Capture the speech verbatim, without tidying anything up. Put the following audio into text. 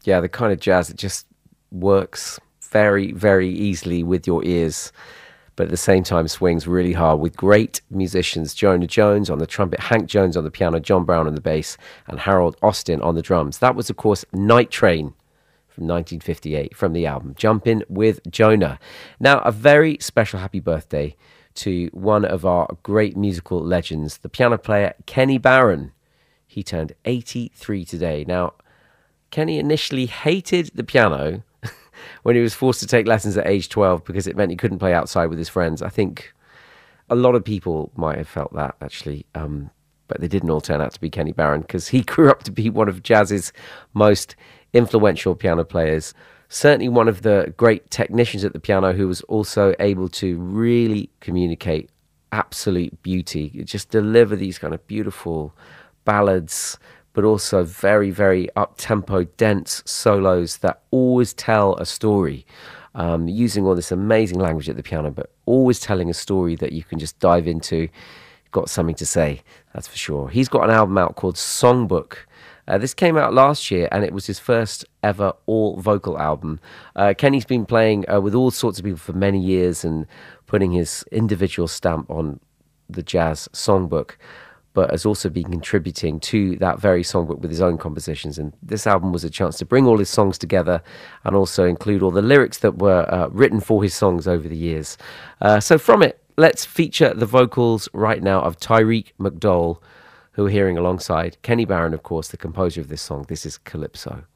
Yeah, the kind of jazz that just works very, very easily with your ears, but at the same time swings really hard with great musicians. Jonah Jones on the trumpet, Hank Jones on the piano, John Brown on the bass, and Harold Austin on the drums. That was, of course, Night Train from nineteen fifty-eight from the album Jumpin' with Jonah. Now, a very special happy birthday to one of our great musical legends, the piano player Kenny Barron. He turned eighty-three today. Now, Kenny initially hated the piano when he was forced to take lessons at age twelve because it meant he couldn't play outside with his friends. I think a lot of people might have felt that, actually, um, but they didn't all turn out to be Kenny Barron because he grew up to be one of jazz's most influential piano players. Certainly one of the great technicians at the piano who was also able to really communicate absolute beauty, just deliver these kind of beautiful ballads, but also very, very up-tempo, dense solos that always tell a story, um, using all this amazing language at the piano, but always telling a story that you can just dive into. Got something to say, that's for sure. He's got an album out called Songbook. Uh, this came out last year, and it was his first ever all-vocal album. Uh, Kenny's been playing uh, with all sorts of people for many years and putting his individual stamp on the jazz songbook, but has also been contributing to that very songbook with his own compositions. And this album was a chance to bring all his songs together and also include all the lyrics that were uh, written for his songs over the years. Uh, so from it, let's feature the vocals right now of Tyreek McDowell, who we're hearing alongside Kenny Barron, of course, the composer of this song. This is Calypso.